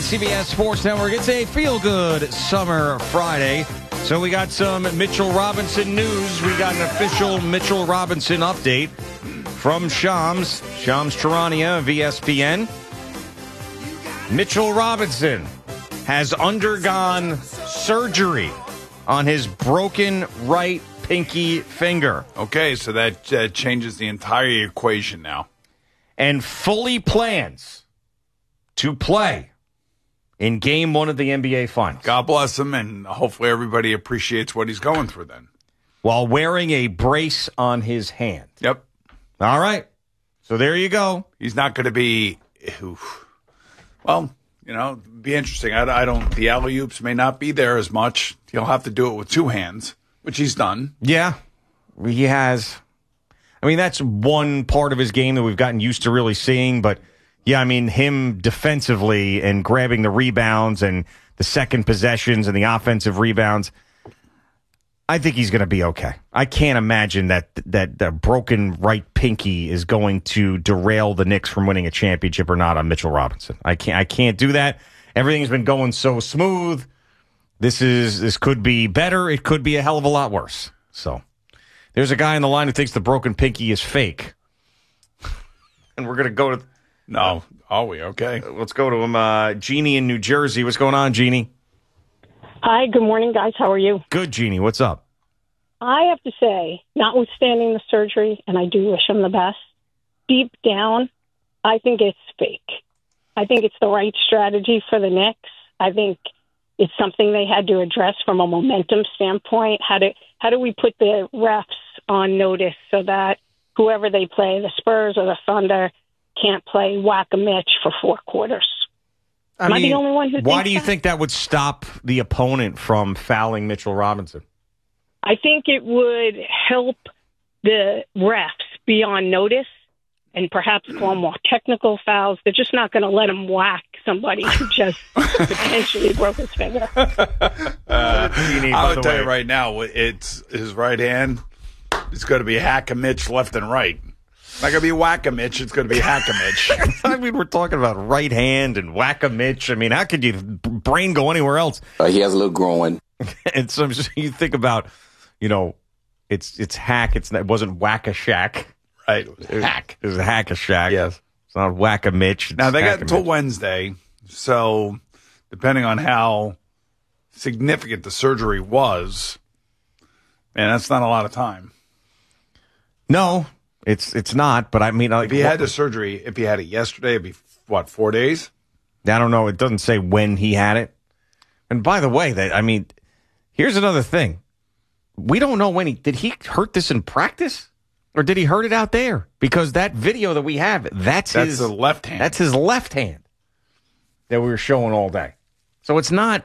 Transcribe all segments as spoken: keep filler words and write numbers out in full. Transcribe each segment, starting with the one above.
C B S Sports Network. It's a feel-good summer Friday. So we got some Mitchell Robinson news. We got an official Mitchell Robinson update from Shams, Shams Charania of E S P N. Mitchell Robinson has undergone surgery on his broken right pinky finger. Okay, so that uh, changes the entire equation now. And fully plans to play in game one of the N B A Finals. God bless him, and hopefully everybody appreciates what he's going through then. While wearing a brace on his hand. Yep. All right. So there you go. He's not going to be, oof. Well, you know, be interesting. I, I don't, the alley-oops may not be there as much. He'll have to do it with two hands, which he's done. Yeah, he has. I mean, that's one part of his game that we've gotten used to really seeing, but yeah, I mean, him defensively and grabbing the rebounds and the second possessions and the offensive rebounds, I think he's going to be okay. I can't imagine that that the broken right pinky is going to derail the Knicks from winning a championship or not on Mitchell Robinson. I can't. I can't do that. Everything's been going so smooth. This is this could be better. It could be a hell of a lot worse. So there's a guy on the line who thinks the broken pinky is fake, and we're going to go to. No. Are we? Okay. Let's go to him. Uh, Jeannie in New Jersey. What's going on, Jeannie? Hi. Good morning, guys. How are you? Good, Jeannie. What's up? I have to say, notwithstanding the surgery, and I do wish him the best, deep down, I think it's fake. I think it's the right strategy for the Knicks. I think it's something they had to address from a momentum standpoint. How do, how do we put the refs on notice so that whoever they play, the Spurs or the Thunder, can't play whack-a-mitch for four quarters? I Am mean, I the only one who thinks why do you that? think that would stop the opponent from fouling Mitchell Robinson? I think it would help the refs be on notice and perhaps call more technical fouls. They're just not going to let him whack somebody who just potentially broke his finger. Uh, I would tell you right now, it's his right hand. It's going to be hack-a-mitch left and right. It's not going to be whack-a-mitch. It's going to be hack-a-mitch. I mean, we're talking about right hand and whack-a-mitch. I mean, how could your brain go anywhere else? Uh, he has a little growing. And so you think about, you know, it's it's hack. It's it wasn't whack-a-shack. Right. It was hack. It was a hack-a-shack. Yes. It's not whack-a-mitch. Now, they got until Wednesday, so depending on how significant the surgery was, man, that's not a lot of time. No, it's it's not, but I mean... Like, if he had the surgery, if he had it yesterday, it'd be, what, four days? I don't know. It doesn't say when he had it. And by the way, that I mean, here's another thing. We don't know when he... Did he hurt this in practice? Or did he hurt it out there? Because that video that we have, that's, that's his... the left hand. That's his left hand that we were showing all day. So it's not...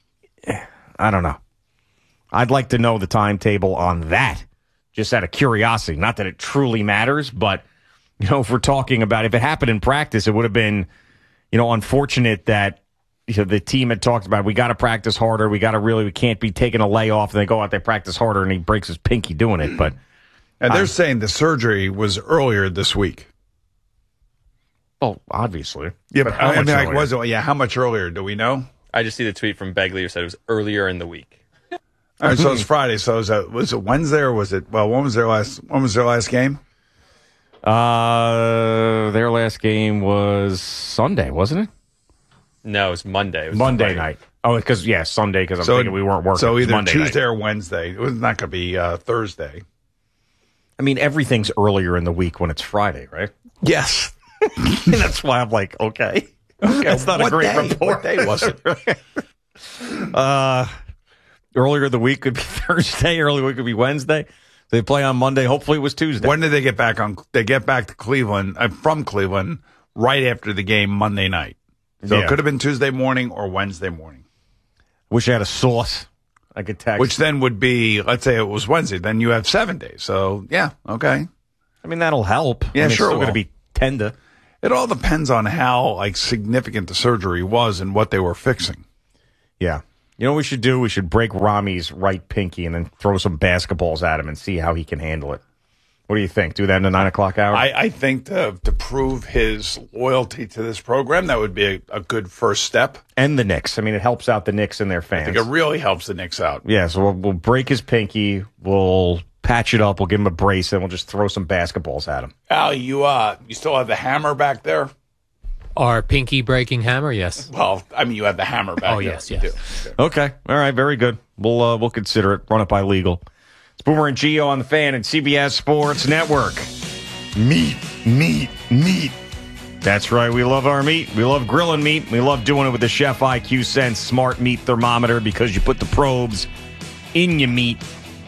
I don't know. I'd like to know the timetable on that. Just out of curiosity. Not that it truly matters, but, you know, if we're talking about... If it happened in practice, it would have been, you know, unfortunate that you know, the team had talked about, we got to practice harder. We got to really... We can't be taking a layoff. And they go out there, practice harder, and he breaks his pinky doing it. But... And they're um, saying the surgery was earlier this week. Oh, obviously. Yeah, but but how I mean, much like, earlier? was it, yeah, how much earlier? Do we know? I just see the tweet from Begley who said it was earlier in the week. All right, so it's Friday. So was it, was it Wednesday or was it? Well, when was their last? When was their last game? Uh, their last game was Sunday, wasn't it? No, it was Monday. It was Monday Monday. night. Oh, because yeah, Sunday. Because I'm So thinking we weren't working. So It was either Monday Tuesday night. or Wednesday. It was not going to be uh, Thursday. I mean, everything's earlier in the week when it's Friday, right? Yes. And that's why I'm like, okay, okay, that's not What a great day? report. What day was it? uh, earlier in the week could be Thursday. Earlier in the week could be Wednesday. They play on Monday. Hopefully, it was Tuesday. When did they get back on? They get back to Cleveland uh, from Cleveland right after the game Monday night. So Yeah. it could have been Tuesday morning or Wednesday morning. Wish I had a source. I could text. Which then would be, let's say it was Wednesday, then you have seven days. So, yeah, okay. I mean, that'll help. Yeah, I mean, sure It's still it going to will. be tender. It all depends on how like significant the surgery was and what they were fixing. Yeah. You know what we should do? We should break Rami's right pinky and then throw some basketballs at him and see how he can handle it. What do you think? Do that in the nine o'clock hour? I, I think to, to prove his loyalty to this program, that would be a, a good first step. And the Knicks. I mean, it helps out the Knicks and their fans. I think it really helps the Knicks out. Yeah, so we'll, we'll break his pinky. We'll patch it up. We'll give him a brace, and we'll just throw some basketballs at him. Al, you uh, you still have the hammer back there? Our pinky breaking hammer, yes. Well, I mean, you have the hammer back oh, there. Oh, yes, yes. Okay. okay, all right, very good. We'll uh, we'll consider it. Run it by legal. It's Boomer and Gio on the Fan and C B S Sports Network. Meat, meat, meat. That's right. We love our meat. We love grilling meat. We love doing it with the Chef I Q Sense Smart Meat Thermometer because you put the probes in your meat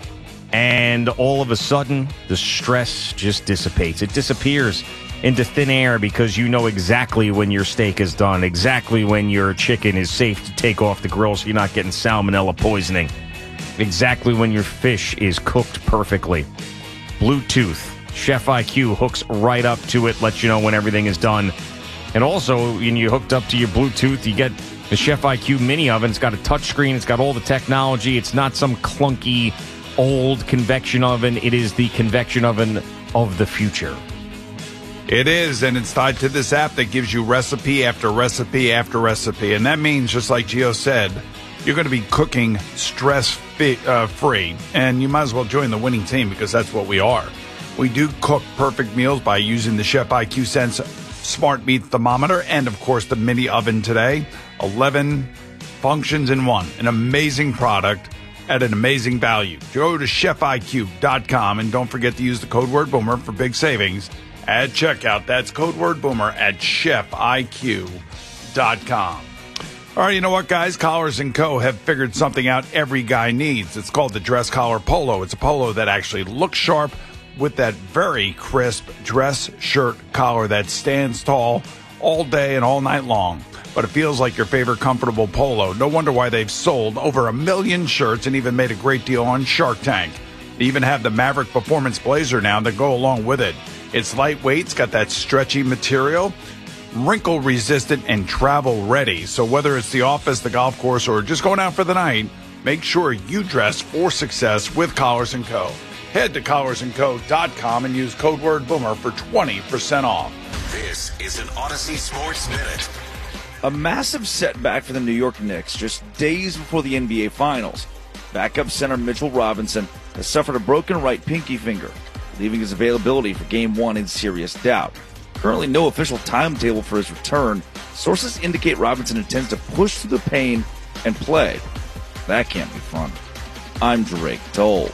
and all of a sudden the stress just dissipates. It disappears into thin air because you know exactly when your steak is done, exactly when your chicken is safe to take off the grill so you're not getting salmonella poisoning. Exactly when your fish is cooked perfectly. Bluetooth. Chef I Q hooks right up to it, lets you know when everything is done. And also, when you hooked up to your Bluetooth, you get the Chef I Q mini oven. It's got a touchscreen. It's got all the technology. It's not some clunky, old convection oven. It is the convection oven of the future. It is, and it's tied to this app that gives you recipe after recipe after recipe. And that means, just like Gio said, you're going to be cooking stress-free, uh, free, and you might as well join the winning team because that's what we are. We do cook perfect meals by using the Chef I Q Sense Smart Meat Thermometer and, of course, the mini oven today. eleven functions in one. An amazing product at an amazing value. Go to chef I Q dot com and don't forget to use the code word Boomer for big savings at checkout. That's code word Boomer at chef I Q dot com. All right, you know what, guys? Collars and Co. have figured something out every guy needs. It's called the Dress Collar Polo. It's a polo that actually looks sharp with that very crisp dress shirt collar that stands tall all day and all night long. But it feels like your favorite comfortable polo. No wonder why they've sold over a million shirts and even made a great deal on Shark Tank. They even have the Maverick Performance Blazer now that go along with it. It's lightweight, it's got that stretchy material, wrinkle resistant and travel ready. So whether it's the office, the golf course, or just going out for the night, make sure you dress for success with Collars and Co. Head to collars and co dot com and use code word Boomer for twenty percent off. This is an Odyssey Sports Minute. A massive setback for the New York Knicks just days before the N B A Finals. Backup center Mitchell Robinson has suffered a broken right pinky finger, leaving his availability for Game one in serious doubt. Currently no official timetable for his return. Sources indicate Robinson intends to push through the pain and play. That can't be fun. I'm Drake Toll.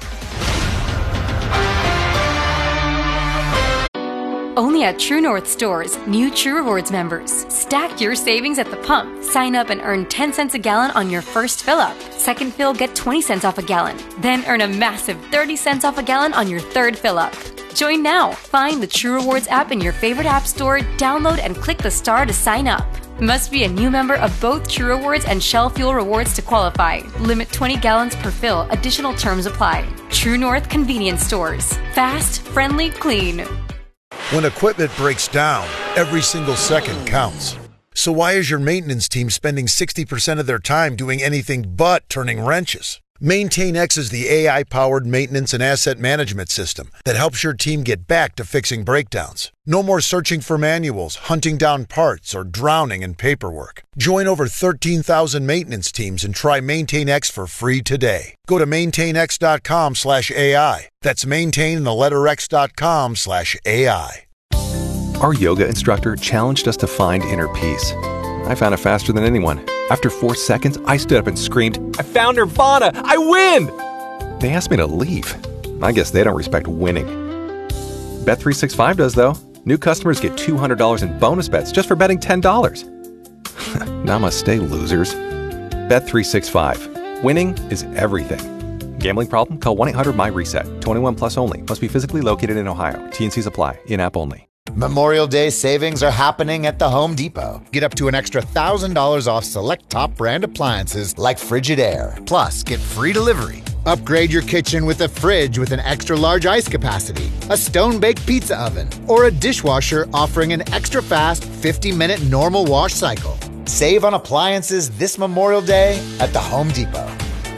Only at True North stores, new True Rewards members. Stack your savings at the pump. Sign up and earn ten cents a gallon on your first fill-up. Second fill, get twenty cents off a gallon. Then earn a massive thirty cents off a gallon on your third fill-up. Join now. Find the True Rewards app in your favorite app store, download and click the star to sign up. Must be a new member of both True Rewards and Shell Fuel Rewards to qualify. Limit twenty gallons per fill. Additional terms apply. True North Convenience Stores. Fast, friendly, clean. When equipment breaks down, every single second counts. So why is your maintenance team spending sixty percent of their time doing anything but turning wrenches? MaintainX is the A I-powered maintenance and asset management system that helps your team get back to fixing breakdowns. No more searching for manuals, hunting down parts, or drowning in paperwork. Join over thirteen thousand maintenance teams and try MaintainX for free today. Go to maintainx.com slash AI. That's maintain the letter x.com slash AI. Our yoga instructor challenged us to find inner peace. I found it faster than anyone. After four seconds, I stood up and screamed, "I found Nirvana! I win!" They asked me to leave. I guess they don't respect winning. Bet three sixty-five does, though. New customers get two hundred dollars in bonus bets just for betting ten dollars. Namaste, losers. Bet three sixty-five. Winning is everything. Gambling problem? Call one eight hundred my reset. twenty-one plus only. Must be physically located in Ohio. T and Cs apply. In-app only. Memorial Day savings are happening at the Home Depot. Get up to an extra one thousand dollars off select top brand appliances like Frigidaire. Plus, get free delivery. Upgrade your kitchen with a fridge with an extra large ice capacity, a stone-baked pizza oven, or a dishwasher offering an extra fast fifty minute normal wash cycle. Save on appliances this Memorial Day at the Home Depot.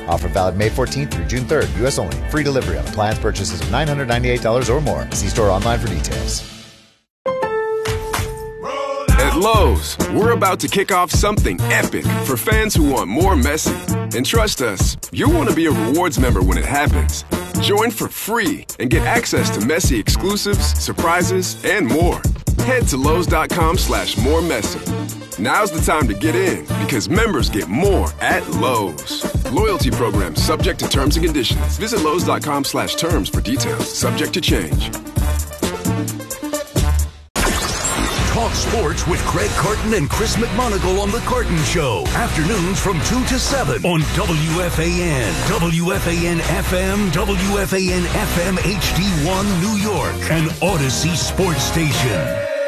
Offer valid May fourteenth through June third. U S only. Free delivery on appliance purchases of nine hundred ninety-eight dollars or more. See store online for details. At Lowe's, we're about to kick off something epic for fans who want more Messi. And trust us, you'll want to be a rewards member when it happens. Join for free and get access to Messi exclusives, surprises, and more. Head to Lowe's.com slash more Messi. Now's the time to get in because members get more at Lowe's. Loyalty program subject to terms and conditions. Visit Lowe's.com slash terms for details. Subject to change. Talk sports with Craig Carton and Chris McMonagle on The Carton Show. Afternoons from two to seven on W F A N, W F A N F M, W F A N F M H D one New York, and Odyssey Sports Station.